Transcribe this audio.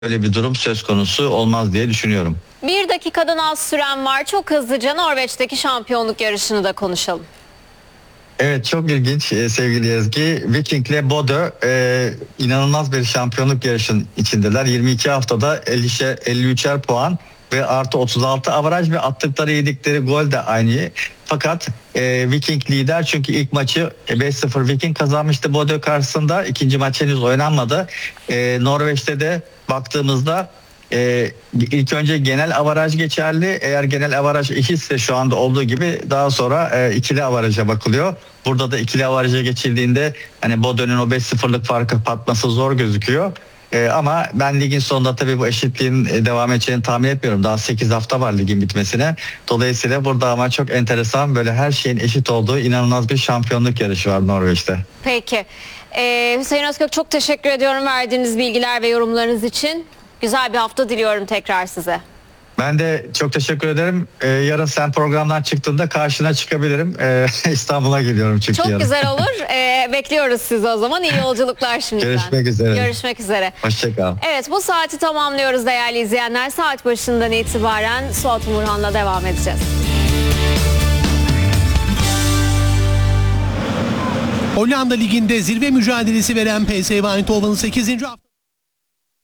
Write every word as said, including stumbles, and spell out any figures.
öyle bir durum söz konusu olmaz diye düşünüyorum. Bir dakikadan az süren var. Çok hızlıca Norveç'teki şampiyonluk yarışını da konuşalım. Evet, çok ilginç e, sevgili Ezgi. Viking ile Bodø e, inanılmaz bir şampiyonluk yarışının içindeler. yirmi iki haftada elli üçer puan ve artı otuz altı avaraj ve attıkları yedikleri gol de aynı. Fakat e, Viking lider çünkü ilk maçı beş sıfır Viking kazanmıştı Bodø karşısında. İkinci maç henüz oynanmadı. E, Norveç'te de baktığımızda Ee, ilk önce genel avaraj geçerli. Eğer genel avaraj eşitse şu anda olduğu gibi daha sonra e, ikili avaraja bakılıyor. Burada da ikili avaraja geçildiğinde hani Bodø'nün o beş sıfırlık farkı patması zor gözüküyor. Ee, ama ben ligin sonunda tabii bu eşitliğin e, devam edeceğini tahmin etmiyorum. Daha sekiz hafta var ligin bitmesine. Dolayısıyla burada ama çok enteresan, böyle her şeyin eşit olduğu inanılmaz bir şampiyonluk yarışı var Norveç'te. Peki. Ee, Hüseyin Özkök, çok teşekkür ediyorum verdiğiniz bilgiler ve yorumlarınız için. Güzel bir hafta diliyorum tekrar size. Ben de çok teşekkür ederim. Ee, yarın sen programdan çıktığında karşına çıkabilirim. Ee, İstanbul'a geliyorum çünkü Çok yarın. güzel olur. Ee, bekliyoruz sizi o zaman. İyi yolculuklar şimdiden. Görüşmek üzere. Görüşmek üzere. Hoşçakal. Evet, bu saati tamamlıyoruz değerli izleyenler. Saat başından itibaren Suat Umurhan'la devam edeceğiz. Hollanda Ligi'nde zirve mücadelesi veren P S V Eindhoven sekizinci hafta